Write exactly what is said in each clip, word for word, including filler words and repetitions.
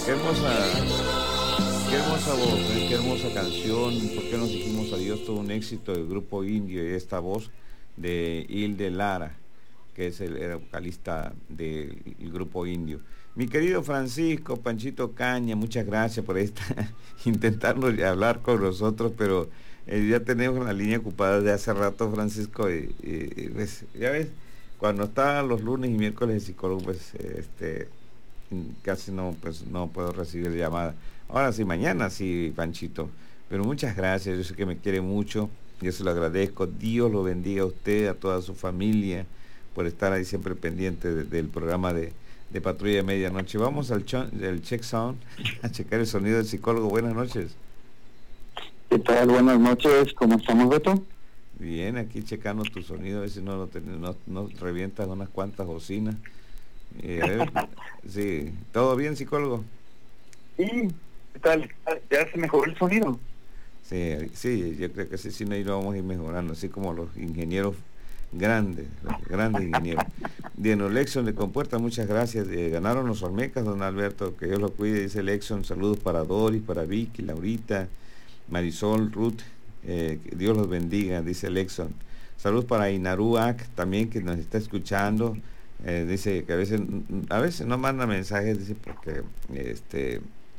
Qué hermosa, qué hermosa voz, ¿eh? Qué hermosa canción. ¿Por qué nos dijimos adiós? Todo un éxito del grupo indio y esta voz de Hilde Lara, que es el, el vocalista del grupo indio. Mi querido Francisco Panchito Caña, muchas gracias por esta intentando hablar con nosotros, pero eh, ya tenemos la línea ocupada de hace rato, Francisco, y, y, y pues, ya ves, cuando está los lunes y miércoles el psicólogo, pues este casi no, pues no puedo recibir llamada. Ahora sí, mañana sí, Panchito. Pero muchas gracias, yo sé que me quiere mucho, yo se lo agradezco. Dios lo bendiga a usted, a toda su familia, por estar ahí siempre pendiente de, del programa de, de Patrulla de Medianoche. Vamos al, al check sound, a checar el sonido del psicólogo. Buenas noches. ¿Qué tal? Buenas noches, ¿cómo estamos, Beto? Bien, aquí checando tu sonido, a ver si no, lo ten, no, no revientas unas cuantas bocinas. Eh, a ver, sí, ¿todo bien, psicólogo? Sí, ¿qué tal? ¿Ya se mejoró el sonido? Sí, sí, yo creo que sí, sí, ahí lo vamos a ir mejorando, así como los ingenieros grandes, los grandes ingenieros. Diego Lexon de Compuerta, muchas gracias. Eh, ganaron los Olmecas, don Alberto, que Dios lo cuide, dice Lexon. Saludos para Doris, para Vicky, Laurita, Marisol, Ruth, eh, que Dios los bendiga, dice Lexon. Saludos para Inaruac, también, que nos está escuchando. Eh, dice que a veces a veces no manda mensajes, dice, porque este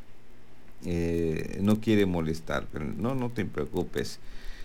eh, no quiere molestar, pero no, no te preocupes.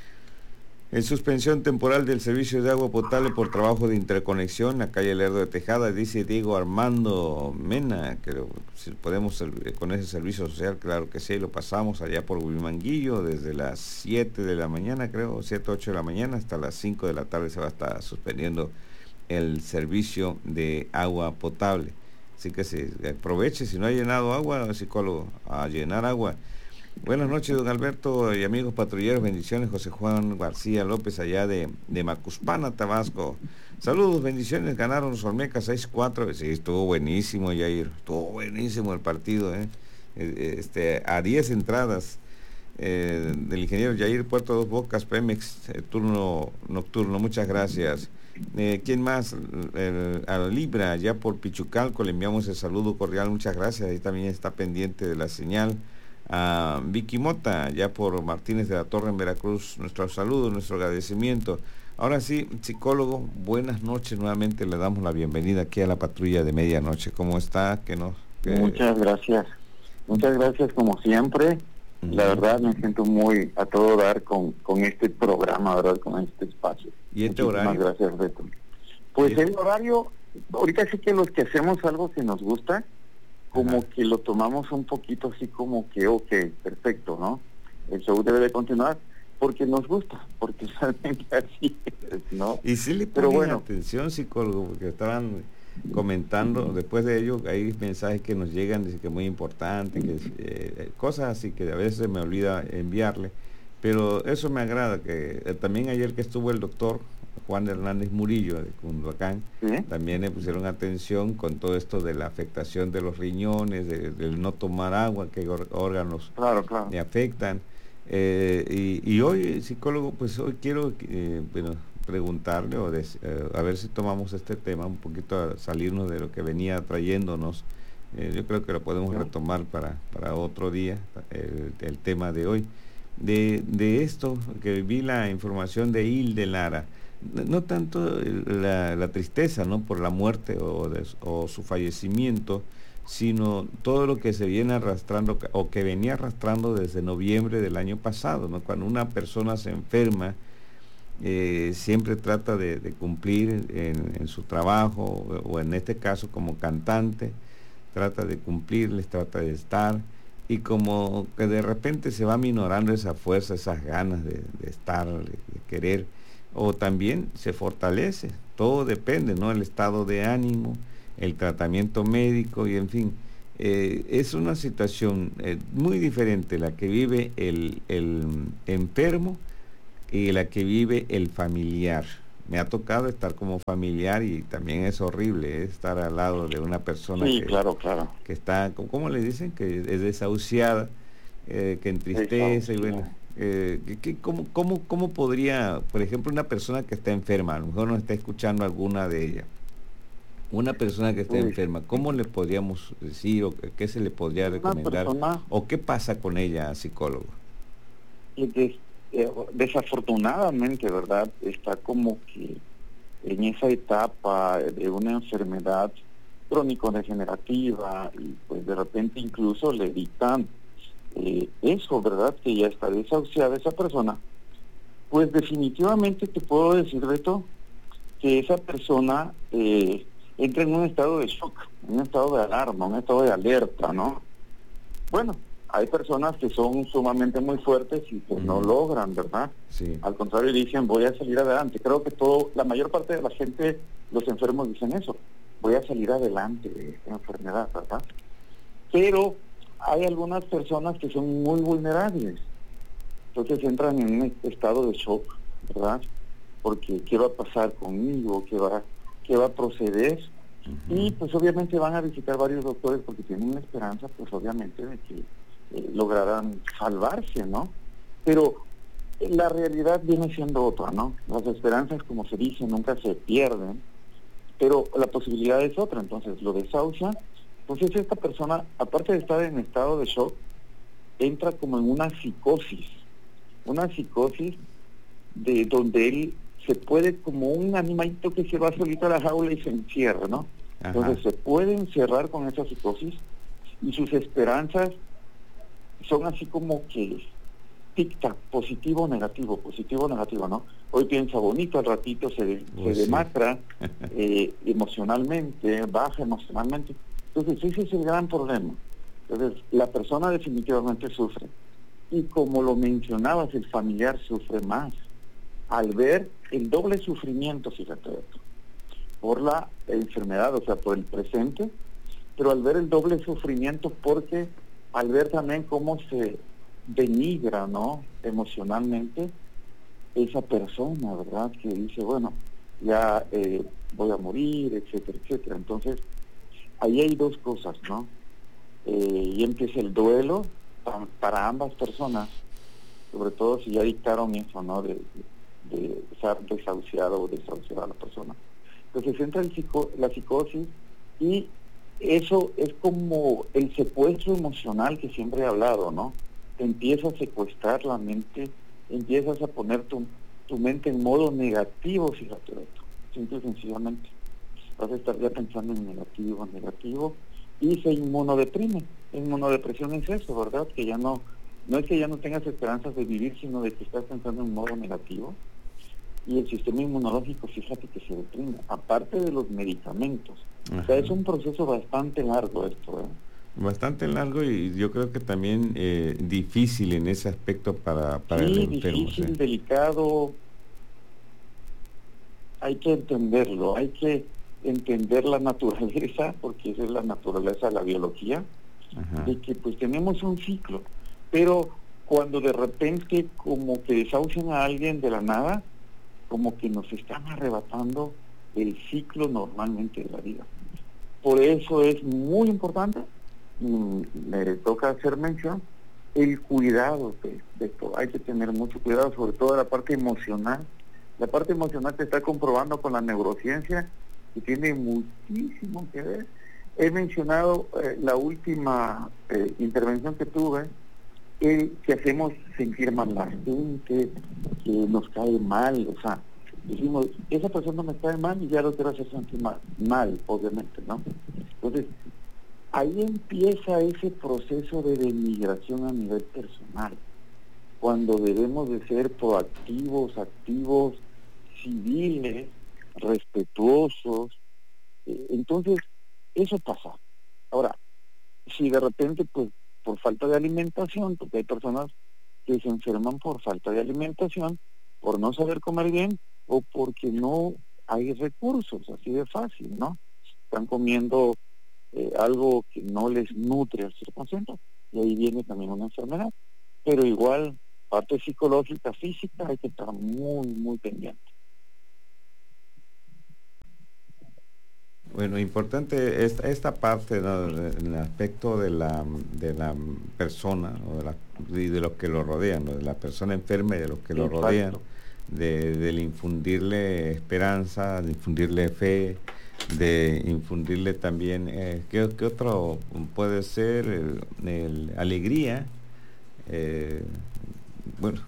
En suspensión temporal del servicio de agua potable por trabajo de interconexión, la calle Lerdo de Tejada, dice Diego Armando Mena, que lo, si podemos con ese servicio social, claro que sí, lo pasamos allá por Huimanguillo, desde las siete de la mañana, creo, siete, ocho de la mañana, hasta las cinco de la tarde se va a estar suspendiendo el servicio de agua potable. Así que se aproveche, si no ha llenado agua, psicólogo, a llenar agua. Buenas noches, don Alberto y amigos patrulleros, bendiciones. José Juan García López, allá de, de Macuspana, Tabasco. Saludos, bendiciones, ganaron los Olmecas seis cuatro. Sí, estuvo buenísimo, Yair, estuvo buenísimo el partido, ¿eh? Este, a diez entradas. Eh, del ingeniero Yair Puerto Dos Bocas, Pemex, eh, turno nocturno, muchas gracias. Eh, ¿Quién más? Eh, a la Libra, ya por Pichucalco, le enviamos el saludo cordial, muchas gracias, ahí también está pendiente de la señal. A Vicky Mota, ya por Martínez de la Torre en Veracruz, nuestro saludo, nuestro agradecimiento. Ahora sí, psicólogo, buenas noches, nuevamente le damos la bienvenida aquí a la Patrulla de Medianoche. ¿Cómo está? ¿Qué nos, qué... Muchas gracias, muchas gracias como siempre. Uh-huh. La verdad me siento muy a todo dar con, con este programa, ¿verdad? Con este espacio. ¿Y este Muchísimas horario? Gracias, Beto. Pues el horario, ahorita sí que los que hacemos algo que nos gusta, como Ajá. que lo tomamos un poquito así como que, ok, perfecto, ¿no? El show debe de continuar porque nos gusta, porque realmente así es, ¿no? Y sí le ponen bueno, atención, psicólogo, porque estaban comentando, después de ello hay mensajes que nos llegan, dice que es muy importante, que eh, cosas así que a veces me olvida enviarle, pero eso me agrada, que eh, también ayer que estuvo el doctor Juan Hernández Murillo de Cunduacán, ¿sí? También le pusieron atención con todo esto de la afectación de los riñones, de, del no tomar agua, que órganos claro, claro. le afectan. Eh, y, y hoy, psicólogo, pues hoy quiero eh, bueno, preguntarle o des, eh, a ver si tomamos este tema un poquito a salirnos de lo que venía trayéndonos. Eh, yo creo que lo podemos sí. retomar para, para otro día, el, el tema de hoy. De, de esto, que vi la información de Hilde Lara, no tanto la, la tristeza, ¿no?, por la muerte o, de, o su fallecimiento, sino todo lo que se viene arrastrando o que venía arrastrando desde noviembre del año pasado, ¿no? Cuando una persona se enferma, eh, siempre trata de, de cumplir en, en su trabajo, o, o en este caso como cantante, trata de cumplirles, trata de estar, y como que de repente se va minorando esa fuerza, esas ganas de, de estar, de, de querer, o también se fortalece, todo depende, ¿no?, el estado de ánimo, el tratamiento médico y en fin, eh, es una situación eh, muy diferente la que vive el, el enfermo y la que vive el familiar. Me ha tocado estar como familiar y también es horrible ¿eh? estar al lado de una persona sí, que, claro, claro. que está, ¿cómo le dicen? Que es desahuciada, eh, que entristece, y bueno, eh, que, que, ¿cómo, cómo, ¿cómo podría, por ejemplo, una persona que está enferma, a lo mejor nos está escuchando alguna de ellas, Una persona que esté Uy, enferma, ¿cómo le podríamos decir o qué se le podría una recomendar persona o qué pasa con ella, psicólogo? que des- eh, desafortunadamente, ¿verdad? Está como que en esa etapa de una enfermedad crónico-degenerativa y pues de repente incluso le dictan eh, eso, ¿verdad? Que ya está desahuciada esa persona. Pues definitivamente te puedo decir, Beto, que esa persona eh, entra en un estado de shock, un estado de alarma, un estado de alerta, ¿no? Bueno, hay personas que son sumamente muy fuertes y que no Mm, logran, ¿verdad? sí. Al contrario, dicen, voy a salir adelante. Creo que todo, la mayor parte de la gente, los enfermos dicen eso, voy a salir adelante de esta enfermedad, ¿verdad? Pero hay algunas personas que son muy vulnerables, entonces entran en un estado de shock, ¿verdad? Porque qué va a pasar conmigo, qué va, qué va a proceder. Y Ujú. pues obviamente van a visitar varios doctores porque tienen una esperanza, pues obviamente, de que eh, lograrán salvarse, ¿no? Pero eh, la realidad viene siendo otra, ¿no? Las esperanzas, como se dice, nunca se pierden, pero la posibilidad es otra. Entonces lo desahucia. Entonces esta persona, aparte de estar en estado de shock, entra como en una psicosis, una psicosis de donde él se puede, como un animalito que se va solito a la jaula y se encierra, ¿no? Ajá. Entonces se puede encerrar con esa psicosis y sus esperanzas son así como que tic-tac, positivo, negativo, positivo, negativo, ¿no? Hoy piensa bonito, al ratito se, se Pues sí. demacra eh, emocionalmente, baja emocionalmente. Entonces ese es el gran problema. Entonces la persona definitivamente sufre. Y como lo mencionabas, el familiar sufre más al ver el doble sufrimiento, fíjate esto, por la enfermedad, o sea, por el presente, pero al ver el doble sufrimiento porque al ver también cómo se denigra, ¿no? Emocionalmente esa persona, ¿verdad? Que dice, bueno, ya eh, voy a morir, etcétera, etcétera. Entonces, ahí hay dos cosas, ¿no? Eh, y empieza el duelo pa- para ambas personas, sobre todo si ya dictaron eso, ¿no? De, de, de estar desahuciado o desahuciada la persona. Entonces entra el psico, la psicosis y eso es como el secuestro emocional que siempre he hablado, ¿no? Te empieza a secuestrar la mente, empiezas a poner tu, tu mente en modo negativo, fíjate esto, simple y sencillamente. Vas a estar ya pensando en negativo, negativo, y se inmunodeprime. Inmunodepresión es eso, ¿verdad? Que ya no, no es que ya no tengas esperanzas de vivir, sino de que estás pensando en modo negativo. Y el sistema inmunológico, fíjate que se deprime, aparte de los medicamentos. O sea, Ajá. es un proceso bastante largo esto, ¿eh? Bastante largo y yo creo que también eh, difícil en ese aspecto para, para el Sí, enfermo, ¿sí? difícil, delicado, hay que entenderlo, hay que entender la naturaleza, porque esa es la naturaleza de la biología, Ajá. de que pues tenemos un ciclo, pero cuando de repente como que desahucian a alguien de la nada, como que nos están arrebatando el ciclo normalmente de la vida. Por eso es muy importante, mm, me toca hacer mención, el cuidado de, de esto. Hay que tener mucho cuidado, sobre todo la parte emocional. La parte emocional se está comprobando con la neurociencia y tiene muchísimo que ver. He mencionado eh, la última eh, intervención que tuve, el que hacemos sentir mal la gente, que nos cae mal, o sea, decimos, esa persona me cae mal y ya lo quiero hacer sentir mal, mal, obviamente, ¿no? Entonces, ahí empieza ese proceso de denigración a nivel personal, cuando debemos de ser proactivos, activos, civiles, respetuosos. Eh, entonces, eso pasa. Ahora, si de repente, pues, por falta de alimentación, porque hay personas que se enferman por falta de alimentación, por no saber comer bien o porque no hay recursos, así de fácil, ¿no? Están comiendo eh, algo que no les nutre al cien por ciento y ahí viene también una enfermedad. Pero igual, parte psicológica, física, hay que estar muy, muy pendiente. Bueno, importante esta, esta parte, ¿no? En el aspecto de la, de la persona o de, la, y de los que lo rodean, ¿no? De la persona enferma y de los que lo rodean, Exacto. de, del infundirle esperanza, de infundirle fe, de infundirle también, eh, ¿qué, ¿qué otro puede ser? El, el alegría, eh, bueno,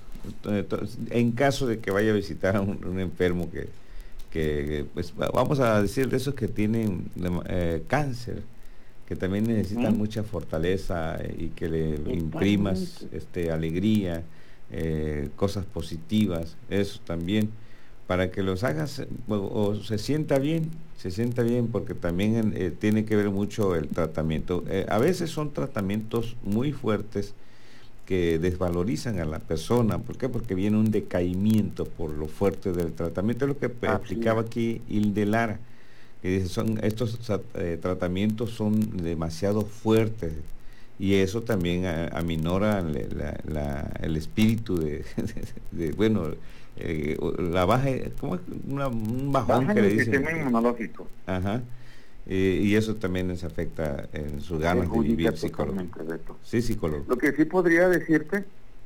en caso de que vaya a visitar a un, un enfermo que, que, pues vamos a decir de esos que tienen eh, cáncer, que también necesitan ¿Mm? mucha fortaleza y que le imprimas este, alegría, eh, cosas positivas, eso también, para que los hagas o, o se sienta bien, se sienta bien, porque también eh, tiene que ver mucho el tratamiento. Eh, a veces son tratamientos muy fuertes que desvalorizan a la persona. ¿Por qué? Porque viene un decaimiento por lo fuerte del tratamiento. Es lo que ah, explicaba sí. aquí Hilde Lara, que dice, son, estos eh, tratamientos son demasiado fuertes y eso también a, aminora la, la, el espíritu de, de, de bueno, eh, la baja, ¿cómo es? Una, un bajón baja que el le dicen. sistema inmunológico. Ajá. Eh, y eso también les afecta en sus ganas de vivir psicológico. Sí, psicólogo. Lo que sí podría decirte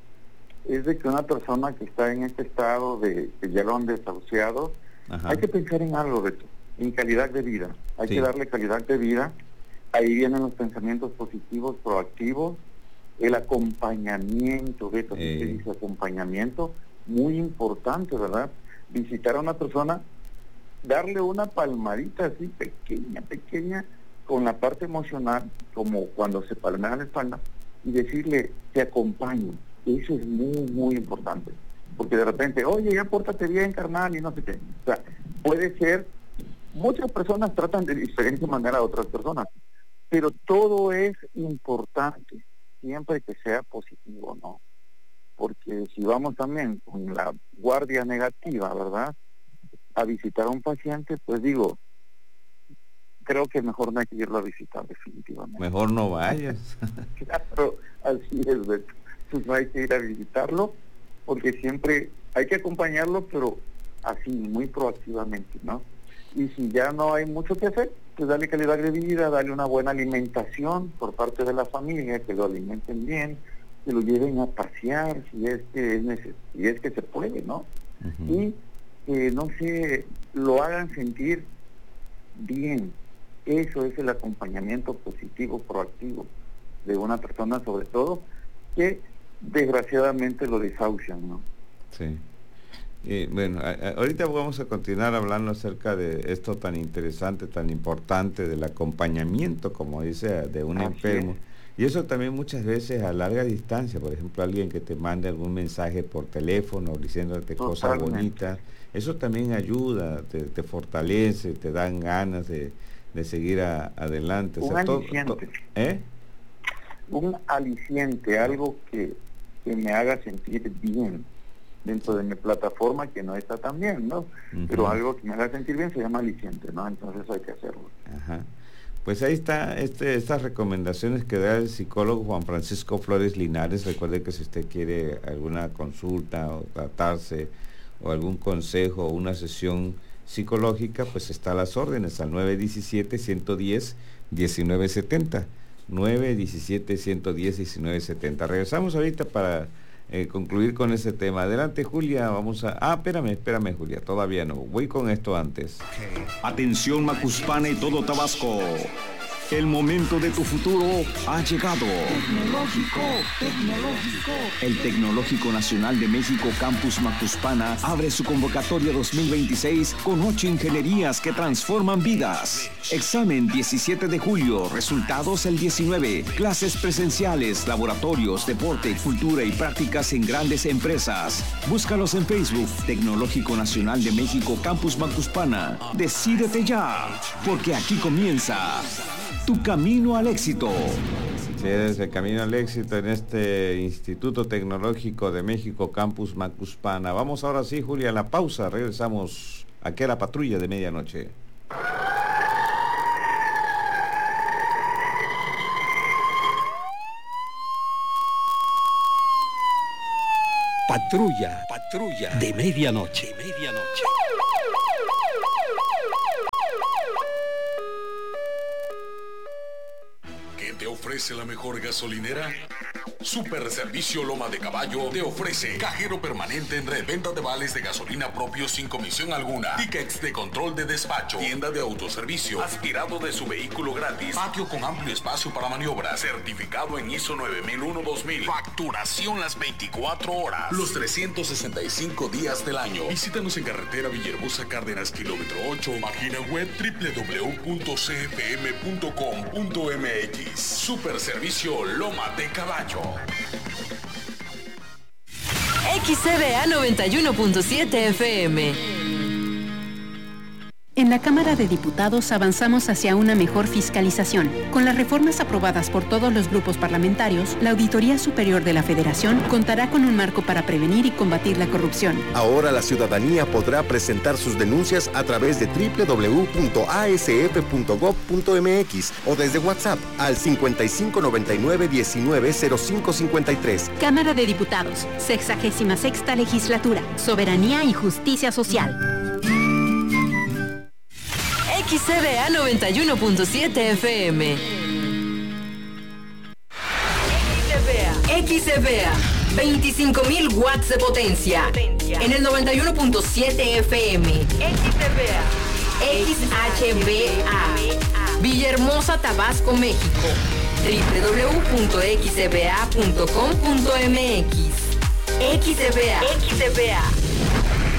es de que una persona que está en este estado de que ya lo han desahuciado, Ajá. hay que pensar en algo, Beto, en calidad de vida. Hay sí. que darle calidad de vida. Ahí vienen los pensamientos positivos, proactivos, el acompañamiento, Beto, eh. que dice acompañamiento, muy importante, ¿verdad? Visitar a una persona, darle una palmadita así pequeña, pequeña, con la parte emocional, como cuando se palmea la espalda, y decirle, te acompaño. Eso es muy, muy importante. Porque de repente, oye, ya pórtate bien, carnal, y no sé qué. O sea, puede ser, muchas personas tratan de diferente manera a otras personas, pero todo es importante, siempre que sea positivo, ¿no? Porque si vamos también con la guardia negativa, ¿verdad?, a visitar a un paciente, pues digo, creo que mejor no hay que irlo a visitar definitivamente. Mejor no vayas. Claro, así es, Beto. Pues no hay que ir a visitarlo, porque siempre hay que acompañarlo, pero así, muy proactivamente, ¿no? Y si ya no hay mucho que hacer, pues darle calidad de vida, darle una buena alimentación por parte de la familia, que lo alimenten bien, que lo lleven a pasear, si es que es neces- si es que se puede, ¿no? Uh-huh. Y que, no sé, lo hagan sentir bien. Eso es el acompañamiento positivo, proactivo de una persona, sobre todo, que desgraciadamente lo desahucian, ¿no? Sí. Y bueno, a, a, ahorita vamos a continuar hablando acerca de esto tan interesante, tan importante, del acompañamiento, como dice, de un Así enfermo. Es. Y eso también muchas veces a larga distancia, por ejemplo, alguien que te mande algún mensaje por teléfono diciéndote Totalmente. cosas bonitas, eso también ayuda, te, te fortalece, te dan ganas de, de seguir a, adelante. Un o sea, aliciente. To, to, ¿eh? Un aliciente, algo que, que me haga sentir bien dentro de mi plataforma, que no está tan bien, ¿no? Uh-huh. Pero algo que me haga sentir bien se llama aliciente, ¿no? Entonces hay que hacerlo. Ajá. Pues ahí está este, estas recomendaciones que da el psicólogo Juan Francisco Flores Linares. Recuerde que si usted quiere alguna consulta o tratarse o algún consejo o una sesión psicológica, pues está a las órdenes al nueve uno siete, uno uno cero, uno nueve siete cero. nueve uno siete, uno uno cero, uno nueve siete cero. Regresamos ahorita para eh, concluir con ese tema. Adelante, Julia, vamos a... Ah, espérame, espérame, Julia, todavía no. Voy con esto antes. Atención, Macuspana y todo Tabasco. El momento de tu futuro ha llegado. Tecnológico, tecnológico. El Tecnológico Nacional de México Campus Macuspana abre su convocatoria dos mil veintiséis con ocho ingenierías que transforman vidas. Examen diecisiete de julio, resultados el diecinueve. Clases presenciales, laboratorios, deporte, cultura y prácticas en grandes empresas. Búscalos en Facebook, Tecnológico Nacional de México Campus Macuspana. Decídete ya, porque aquí comienza tu camino al éxito. Sí, es el camino al éxito en este Instituto Tecnológico de México Campus Macuspana. Vamos ahora sí, Julia, a la pausa. Regresamos aquí a la patrulla de medianoche. Patrulla, patrulla de medianoche, medianoche. ofrece la mejor gasolinera? Super Servicio Loma de Caballo te ofrece cajero permanente en reventa de vales de gasolina propios sin comisión alguna, tickets de control de despacho, tienda de autoservicio, aspirado de su vehículo gratis, patio con amplio espacio para maniobras, certificado en I S O nueve mil uno dos mil, facturación las veinticuatro horas, los trescientos sesenta y cinco días del año. Visítanos en carretera Villahermosa Cárdenas, kilómetro ocho, página web doble u doble u doble u punto c f m punto com punto m x. Super Servicio Loma de Caballo. X C B A noventa y uno punto siete F M. En la Cámara de Diputados avanzamos hacia una mejor fiscalización. Con las reformas aprobadas por todos los grupos parlamentarios, la Auditoría Superior de la Federación contará con un marco para prevenir y combatir la corrupción. Ahora la ciudadanía podrá presentar sus denuncias a través de doble u doble u doble u punto a s f punto gob punto m x o desde WhatsApp al cincuenta y cinco noventa y nueve diecinueve cero cinco cincuenta y tres. Cámara de Diputados, sexagésima sexta Legislatura, Soberanía y Justicia Social. X C B A noventa y uno punto siete F M. X C B A, veinticinco mil watts de potencia. En el noventa y uno punto siete F M. X C B A. X H B A. Villahermosa, Tabasco, México. doble u doble u doble u punto x c b a punto com punto m x. X C B A. X C B A.